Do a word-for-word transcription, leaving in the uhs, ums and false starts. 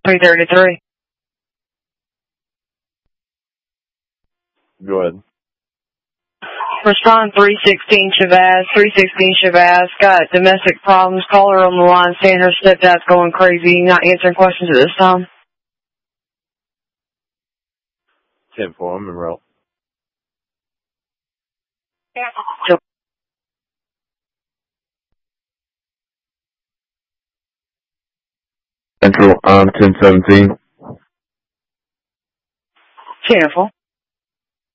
three thirty-three. Go ahead. Respond three sixteen Shabazz. three sixteen Shabazz. Got domestic problems. Caller on the line saying her stepdad's going crazy. Not answering questions at this time. ten four, I'm in route. Central, um, ten seventeen. Careful.